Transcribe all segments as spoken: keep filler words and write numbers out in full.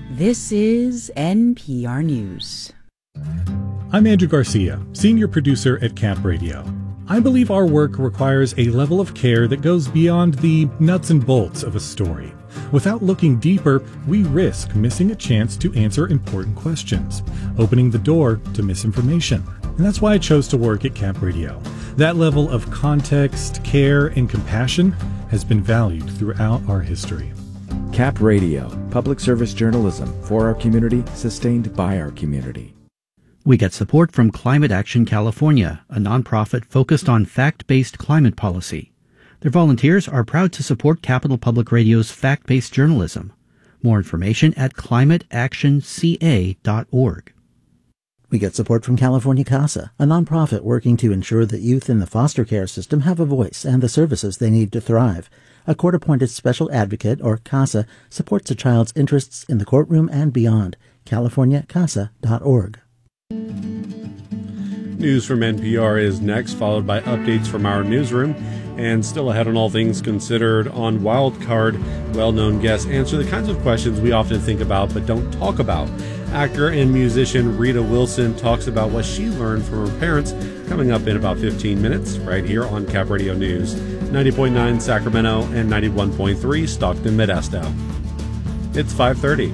This is N P R News. I'm Andrew Garcia, senior producer at Camp Radio. I believe our work requires a level of care that goes beyond the nuts and bolts of a story. Without looking deeper, we risk missing a chance to answer important questions, opening the door to misinformation. And that's why I chose to work at Camp Radio. That level of context, care, and compassion has been valued throughout our history. Cap Radio, public service journalism for our community, sustained by our community. We get support from Climate Action California, a nonprofit focused on fact-based climate policy. Their volunteers are proud to support Capital Public Radio's fact-based journalism. More information at climate action c a dot org. We get support from California CASA, a nonprofit working to ensure that youth in the foster care system have a voice and the services they need to thrive. A court-appointed special advocate, or CASA, supports a child's interests in the courtroom and beyond. california casa dot org. News from N P R is next, followed by updates from our newsroom. And still ahead on All Things Considered on Wildcard, well-known guests answer the kinds of questions we often think about but don't talk about. Actor and musician Rita Wilson talks about what she learned from her parents, coming up in about fifteen minutes, right here on Cap Radio News. ninety point nine Sacramento and ninety-one point three Stockton Modesto. It's five thirty.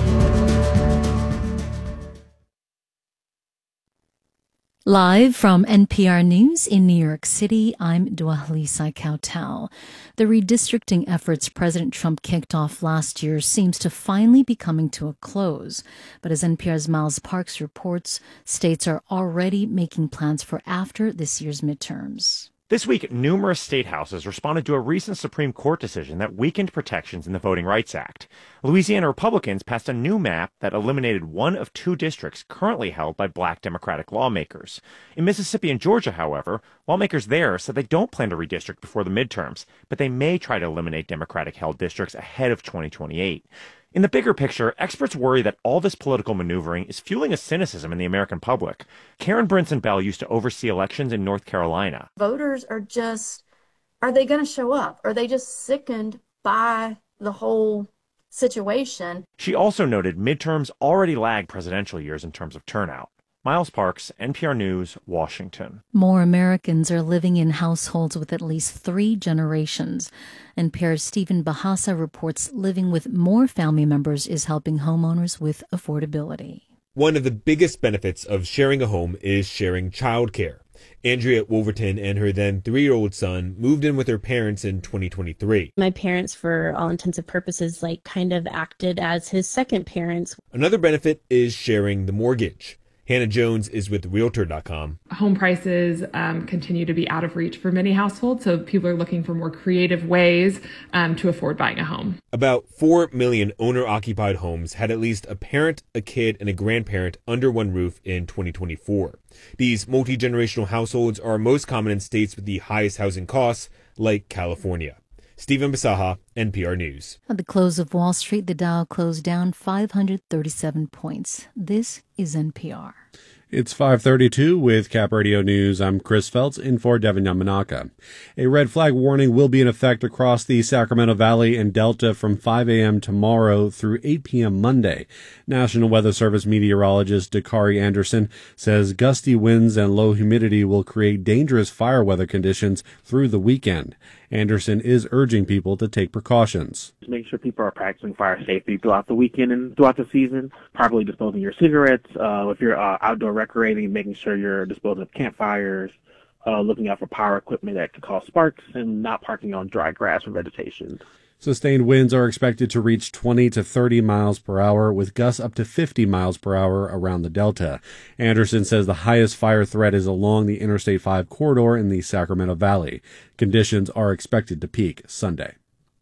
Live from N P R News in New York City, I'm Dwalisa Kautal. The redistricting efforts President Trump kicked off last year seems to finally be coming to a close. But as N P R's Miles Parks reports, states are already making plans for after this year's midterms. This week, numerous state houses responded to a recent Supreme Court decision that weakened protections in the Voting Rights Act. Louisiana Republicans passed a new map that eliminated one of two districts currently held by black Democratic lawmakers. In Mississippi and Georgia, however, lawmakers there said they don't plan to redistrict before the midterms, but they may try to eliminate Democratic-held districts ahead of twenty twenty-eight. In the bigger picture, experts worry that all this political maneuvering is fueling a cynicism in the American public. Karen Brinson Bell used to oversee elections in North Carolina. Voters are just, are they going to show up? Are they just sickened by the whole situation? She also noted midterms already lag presidential years in terms of turnout. Miles Parks, N P R News, Washington. More Americans are living in households with at least three generations. N P R's Stephen Bahasa reports living with more family members is helping homeowners with affordability. One of the biggest benefits of sharing a home is sharing childcare. Andrea Wolverton and her then three-year-old son moved in with her parents in twenty twenty-three. My parents, for all intents and purposes, like kind of acted as his second parents. Another benefit is sharing the mortgage. Hannah Jones is with Realtor dot com. Home prices um, continue to be out of reach for many households, so people are looking for more creative ways um, to afford buying a home. About four million owner-occupied homes had at least a parent, a kid, and a grandparent under one roof in twenty twenty-four. These multi-generational households are most common in states with the highest housing costs, like California. Stephen Basaha, N P R News. At the close of Wall Street, the Dow closed down five hundred thirty-seven points. This is N P R. It's five thirty-two with Cap Radio News. I'm Chris Feltz in for Devin Yamanaka. A red flag warning will be in effect across the Sacramento Valley and Delta from five a.m. tomorrow through eight p.m. Monday. National Weather Service meteorologist Dakari Anderson says gusty winds and low humidity will create dangerous fire weather conditions through the weekend. Anderson is urging people to take precautions. Make sure people are practicing fire safety throughout the weekend and throughout the season, properly disposing your cigarettes. Uh, if you're uh, outdoor recreating, making sure you're disposing of campfires, uh, looking out for power equipment that could cause sparks, and not parking on dry grass or vegetation. Sustained winds are expected to reach twenty to thirty miles per hour, with gusts up to fifty miles per hour around the Delta. Anderson says the highest fire threat is along the Interstate five corridor in the Sacramento Valley. Conditions are expected to peak Sunday.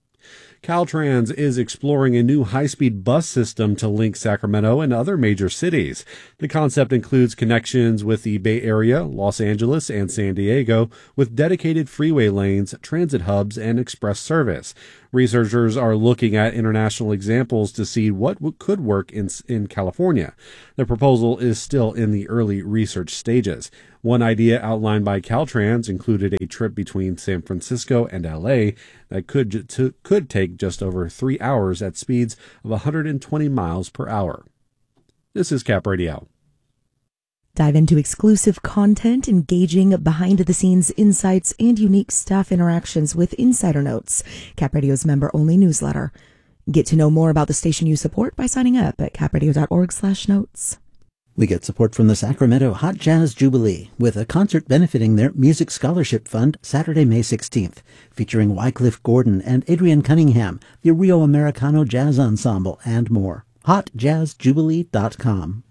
Caltrans is exploring a new high-speed bus system to link Sacramento and other major cities. The concept includes connections with the Bay Area, Los Angeles, and San Diego, with dedicated freeway lanes, transit hubs, and express service. Researchers are looking at international examples to see what w- could work in, in California. The proposal is still in the early research stages. One idea outlined by Caltrans included a trip between San Francisco and L A that could, ju- to, could take just over three hours at speeds of one hundred twenty miles per hour. This is Cap Radio. Dive into exclusive content, engaging behind-the-scenes insights, and unique staff interactions with Insider Notes, Cap Radio's member-only newsletter. Get to know more about the station you support by signing up at capradio.org slash notes. We get support from the Sacramento Hot Jazz Jubilee, with a concert benefiting their Music Scholarship Fund Saturday, May sixteenth, featuring Wycliffe Gordon and Adrian Cunningham, the Rio Americano Jazz Ensemble, and more. hot jazz jubilee dot com.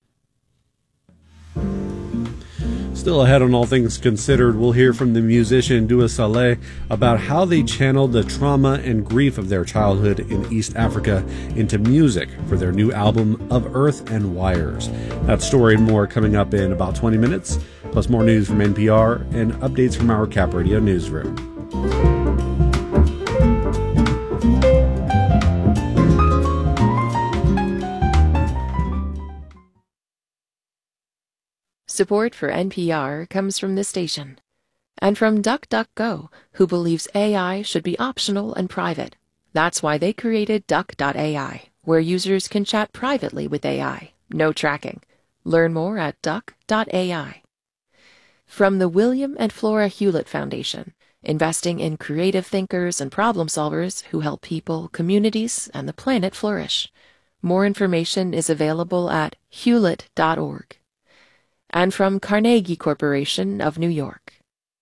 Still ahead on All Things Considered, we'll hear from the musician Dua Saleh about how they channeled the trauma and grief of their childhood in East Africa into music for their new album Of Earth and Wires. That story and more coming up in about twenty minutes, plus more news from N P R and updates from our Cap Radio newsroom. Support for N P R comes from this station and from DuckDuckGo, who believes A I should be optional and private. That's why they created Duck dot A I, where users can chat privately with A I. No tracking. Learn more at Duck dot A I. From the William and Flora Hewlett Foundation, investing in creative thinkers and problem solvers who help people, communities, and the planet flourish. More information is available at hewlett dot org. And from Carnegie Corporation of New York.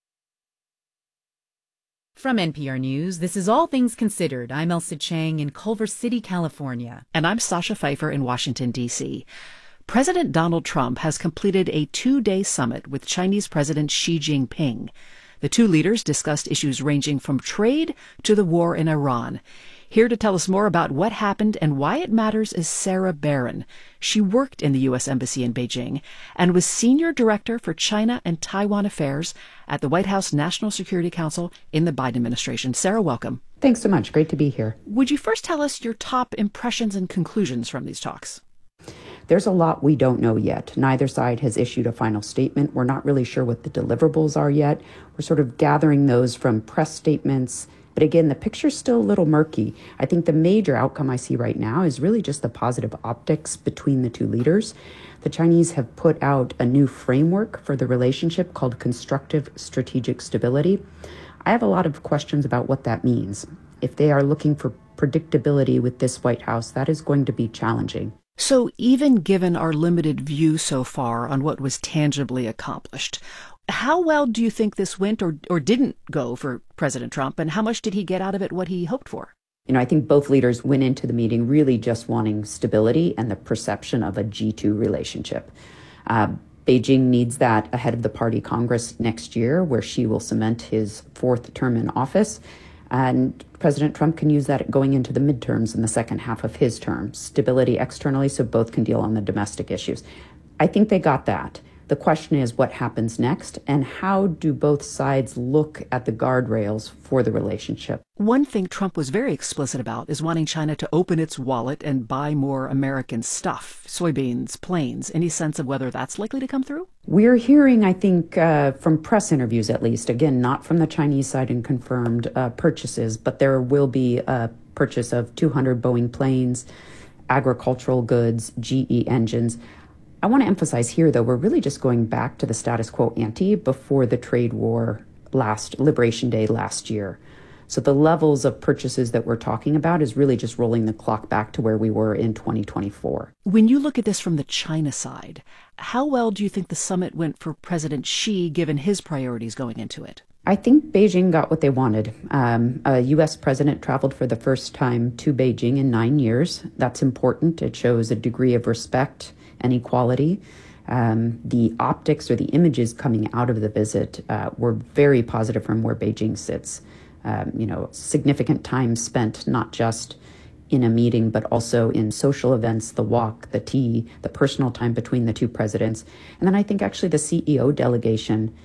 From N P R News, this is All Things Considered. I'm Elsa Chang in Culver City, California. And I'm Sasha Pfeiffer in Washington, D C President Donald Trump has completed a two-day summit with Chinese President Xi Jinping. The two leaders discussed issues ranging from trade to the war in Iran. Here to tell us more about what happened and why it matters is Sarah Barron. She worked in the U S Embassy in Beijing and was Senior Director for China and Taiwan Affairs at the White House National Security Council in the Biden administration. Sarah, welcome. Thanks so much. Great to be here. Would you first tell us your top impressions and conclusions from these talks? There's a lot we don't know yet. Neither side has issued a final statement. We're not really sure what the deliverables are yet. We're sort of gathering those from press statements. But again, the picture's still a little murky. I think the major outcome I see right now is really just the positive optics between the two leaders. The Chinese have put out a new framework for the relationship called Constructive Strategic Stability. I have a lot of questions about what that means. If they are looking for predictability with this White House, that is going to be challenging. So even given our limited view so far on what was tangibly accomplished, how well do you think this went or, or didn't go for President Trump, and how much did he get out of it what he hoped for? You know, I think both leaders went into the meeting really just wanting stability and the perception of a G two relationship. Uh, Beijing needs that ahead of the Party Congress next year, where Xi will cement his fourth term in office. And President Trump can use that going into the midterms in the second half of his term. Stability externally, so both can deal on the domestic issues. I think they got that. The question is what happens next, and how do both sides look at the guardrails for the relationship? One thing Trump was very explicit about is wanting China to open its wallet and buy more American stuff, soybeans, planes. Any sense of whether that's likely to come through? We're hearing, I think, uh, from press interviews at least, again, not from the Chinese side in confirmed uh, purchases, but there will be a purchase of two hundred Boeing planes, agricultural goods, G E engines. I want to emphasize here, though, we're really just going back to the status quo ante before the trade war last Liberation Day last year. So the levels of purchases that we're talking about is really just rolling the clock back to where we were in twenty twenty-four. When you look at this from the China side, how well do you think the summit went for President Xi, given his priorities going into it? I think Beijing got what they wanted. Um, a U S president traveled for the first time to Beijing in nine years. That's important. It shows a degree of respect and equality. Um, the optics or the images coming out of the visit uh, were very positive from where Beijing sits. Um, you know, significant time spent not just in a meeting, but also in social events, the walk, the tea, the personal time between the two presidents. And then I think actually the C E O delegation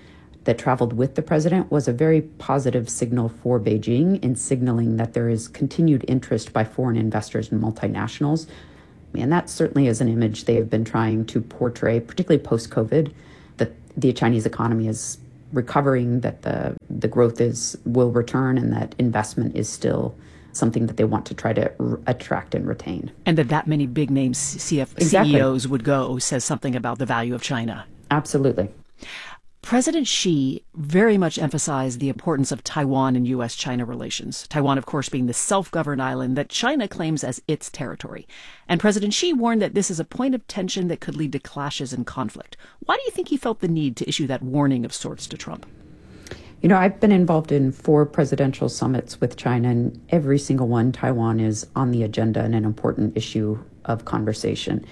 that traveled with the president was a very positive signal for Beijing in signaling that there is continued interest by foreign investors and multinationals. And that certainly is an image they have been trying to portray, particularly post-COVID, that the Chinese economy is recovering, that the, the growth is will return, and that investment is still something that they want to try to r- attract and retain. And that that many big name C F- Exactly. C E Os would go says something about the value of China. Absolutely. President Xi very much emphasized the importance of Taiwan and U S China relations. Taiwan, of course, being the self-governed island that China claims as its territory. And President Xi warned that this is a point of tension that could lead to clashes and conflict. Why do you think he felt the need to issue that warning of sorts to Trump? You know, I've been involved in four presidential summits with China, and every single one, Taiwan is on the agenda and an important issue of conversation.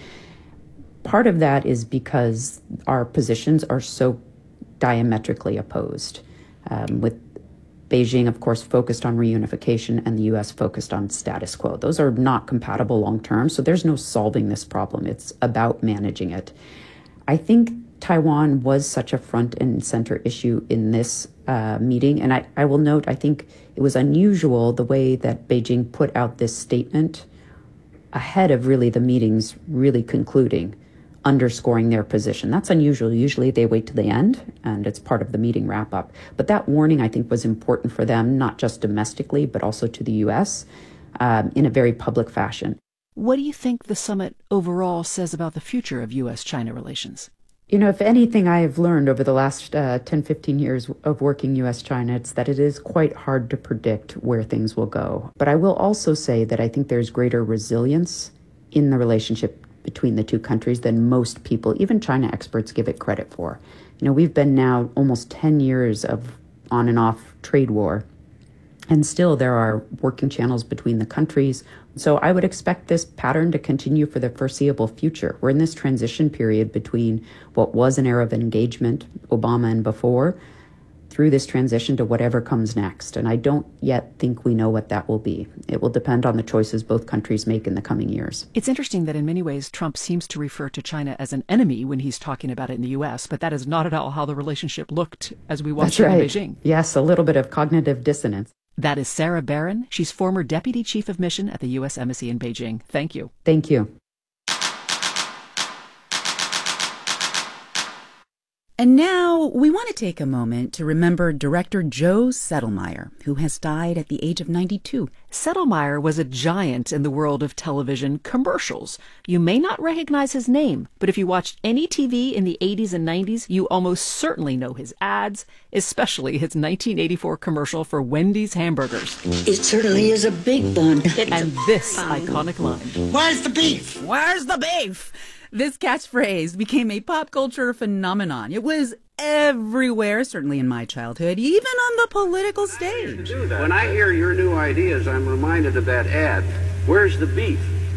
Part of that is because our positions are so diametrically opposed, um, with Beijing, of course, focused on reunification and the U S focused on status quo. Those are not compatible long term, so there's no solving this problem. It's about managing it. I think Taiwan was such a front and center issue in this uh, meeting, and I, I will note, I think it was unusual the way that Beijing put out this statement ahead of really the meetings really concluding, underscoring their position. That's unusual. Usually they wait to the end and it's part of the meeting wrap up. But that warning, I think, was important for them, not just domestically, but also to the U S um, in a very public fashion. What do you think the summit overall says about the future of U S China relations? You know, if anything I have learned over the last uh, ten, fifteen years of working U S China, it's that it is quite hard to predict where things will go. But I will also say that I think there's greater resilience in the relationship between the two countries than most people, even China experts, give it credit for. You know, we've been now almost ten years of on and off trade war, and still there are working channels between the countries. So I would expect this pattern to continue for the foreseeable future. We're in this transition period between what was an era of engagement, Obama and before, through this transition to whatever comes next. And I don't yet think we know what that will be. It will depend on the choices both countries make in the coming years. It's interesting that in many ways Trump seems to refer to China as an enemy when he's talking about it in the U S, but that is not at all how the relationship looked as we watched That's right. it in Beijing. Yes, a little bit of cognitive dissonance. That is Sarah Barron. She's former Deputy Chief of Mission at the U S Embassy in Beijing. Thank you. Thank you. And now we want to take a moment to remember director Joe Settlemeyer, who has died at the age of ninety-two. Settlemeyer was a giant in the world of television commercials. You may not recognize his name, but if you watched any T V in the eighties and nineties, you almost certainly know his ads, especially his nineteen eighty-four commercial for Wendy's hamburgers. It certainly is a big bun. And this iconic line. Where's the beef? Where's the beef? This catchphrase became a pop culture phenomenon. It was everywhere, certainly in my childhood, even on the political stage. When I hear your new ideas, I'm reminded of that ad. Where's the beef?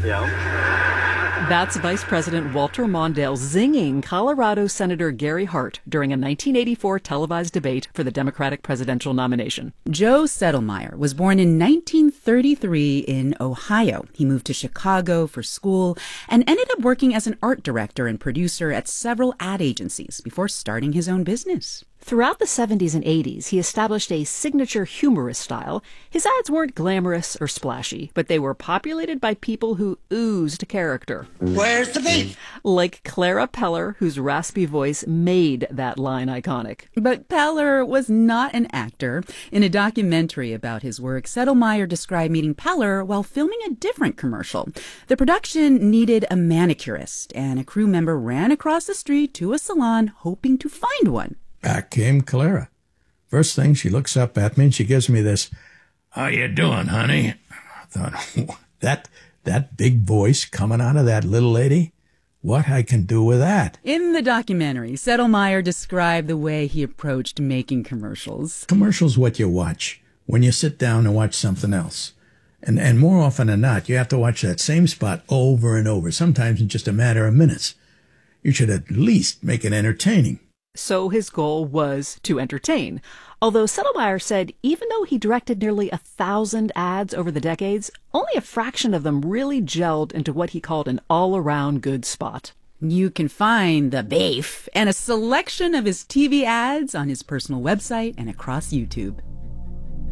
Yeah. That's Vice President Walter Mondale zinging Colorado Senator Gary Hart during a nineteen eighty-four televised debate for the Democratic presidential nomination. Joe Settlemeyer was born in nineteen thirty-three in Ohio. He moved to Chicago for school and ended up working as an art director and producer at several ad agencies before starting his own business. Throughout the seventies and eighties, he established a signature humorous style. His ads weren't glamorous or splashy, but they were populated by people who oozed character. Where's the beef? Like Clara Peller, whose raspy voice made that line iconic. But Peller was not an actor. In a documentary about his work, Settlemeyer described meeting Peller while filming a different commercial. The production needed a manicurist, and a crew member ran across the street to a salon hoping to find one. Back came Clara. First thing, she looks up at me and she gives me this, "How you doing, honey?" I thought, that that big voice coming out of that little lady? What I can do with that? In the documentary, Settlemeyer described the way he approached making commercials. Commercials what you watch when you sit down and watch something else. And and more often than not, you have to watch that same spot over and over, sometimes in just a matter of minutes. You should at least make it entertaining. So his goal was to entertain. Although Settlemeyer said even though he directed nearly a thousand ads over the decades, only a fraction of them really gelled into what he called an all-around good spot. You can find the beef and a selection of his T V ads on his personal website and across YouTube.